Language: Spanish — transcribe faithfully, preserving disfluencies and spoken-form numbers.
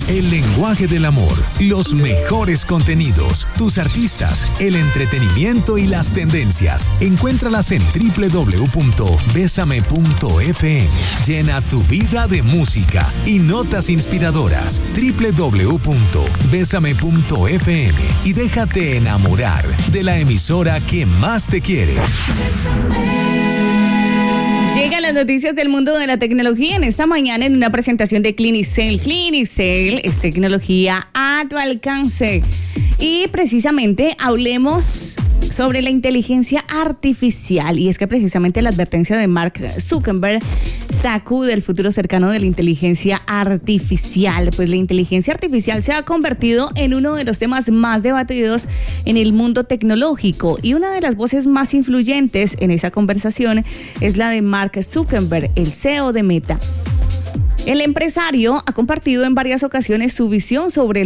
el lenguaje del amor, los mejores contenidos, tus artistas, el entretenimiento y las tendencias. Encuéntralas en doble u doble u doble u punto besame punto efe eme. Llena tu vida de música y notas inspiradoras. doble u doble u doble u punto besame punto efe eme y déjate enamorar de la emisora que más te quiere. Llegan las noticias del mundo de la tecnología en esta mañana en una presentación de Clinicel. Clinicel es tecnología a tu alcance. Y precisamente hablemos sobre la inteligencia artificial. Y es que precisamente la advertencia de Mark Zuckerberg sacude el futuro cercano de la inteligencia artificial. Pues la inteligencia artificial se ha convertido en uno de los temas más debatidos en el mundo tecnológico. Y una de las voces más influyentes en esa conversación es la de Mark Zuckerberg, el C E O de Meta. El empresario ha compartido en varias ocasiones su visión sobre el